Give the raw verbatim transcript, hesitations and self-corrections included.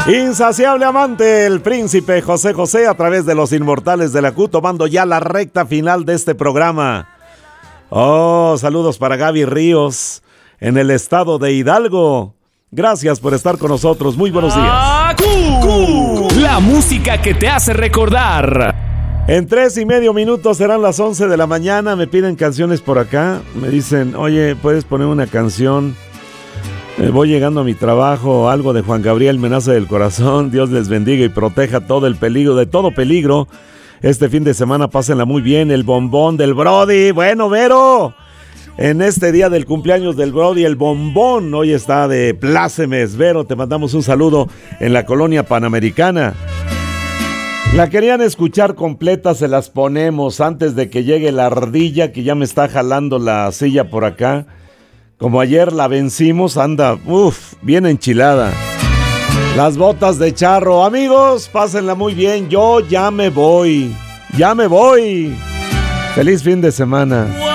Insaciable amante, el príncipe José José, a través de los inmortales de la Q, tomando ya la recta final de este programa. Oh, saludos para Gaby Ríos, en el estado de Hidalgo. Gracias por estar con nosotros, muy buenos días. Q, la música que te hace recordar. En tres y medio minutos serán las once de la mañana, me piden canciones por acá. Me dicen, oye, ¿puedes poner una canción? Eh, voy llegando a mi trabajo, algo de Juan Gabriel, Me nace del corazón. Dios les bendiga y proteja todo el peligro, de todo peligro. Este fin de semana pásenla muy bien. El bombón del Brody. Bueno, Vero, en este día del cumpleaños del Brody, el bombón hoy está de plácemes. Vero, te mandamos un saludo en la colonia Panamericana. La querían escuchar completa, se las ponemos antes de que llegue la ardilla que ya me está jalando la silla por acá. Como ayer la vencimos, anda, uff, bien enchilada. Las botas de charro. Amigos, pásenla muy bien. Yo ya me voy. Ya me voy. Feliz fin de semana.